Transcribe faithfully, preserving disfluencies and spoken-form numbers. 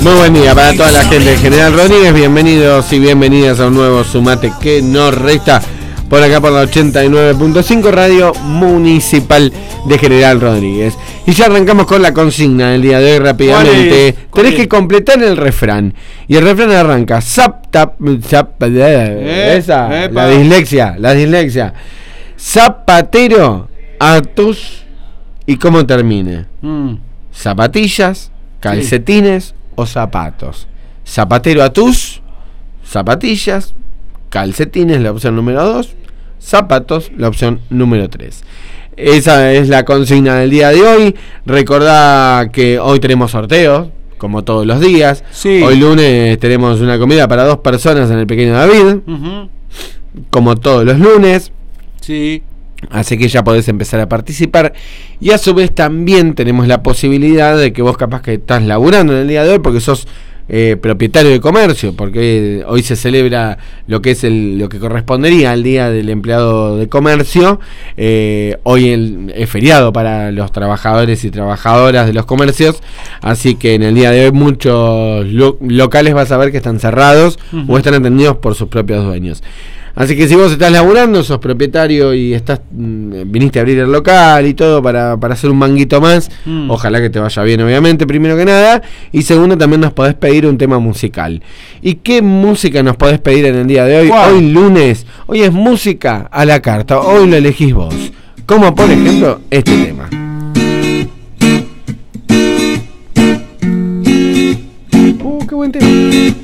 Muy buen día para toda la gente de General Rodríguez, bienvenidos y bienvenidas a un nuevo Sumate que nos resta por acá por la ochenta y nueve punto cinco Radio Municipal de General Rodríguez. Y ya arrancamos con la consigna del día de hoy rápidamente. Tenés que completar el refrán. Y el refrán arranca. Zap, tap, zap, eh, esa, epa. la dislexia, la dislexia. Zapatero a tus... ¿Y cómo termine? Mm. Zapatillas, calcetines sí. o zapatos. Zapatero a tus, zapatillas, calcetines, la opción número dos. Zapatos, la opción número tres. Esa es la consigna del día de hoy. Recordá que hoy tenemos sorteos, como todos los días. Sí. Hoy lunes tenemos una comida para dos personas en el Pequeño David, uh-huh. como todos los lunes. Sí. Así que ya podés empezar a participar. Y a su vez también tenemos la posibilidad de que vos capaz que estás laburando en el día de hoy porque sos eh, propietario de comercio, porque hoy se celebra lo que es el, lo que correspondería al Día del Empleado de Comercio. Eh, hoy el, es feriado para los trabajadores y trabajadoras de los comercios, así que en el día de hoy muchos lo, locales vas a ver que están cerrados uh-huh. o están atendidos por sus propios dueños. Así que si vos estás laburando, sos propietario y estás viniste a abrir el local y todo para, para hacer un manguito más, mm. ojalá que te vaya bien, obviamente, primero que nada. Y segundo, también nos podés pedir un tema musical. ¿Y qué música nos podés pedir en el día de hoy? Wow. Hoy lunes, hoy es música a la carta, hoy lo elegís vos. Como por ejemplo, este tema. Uh, qué buen tema.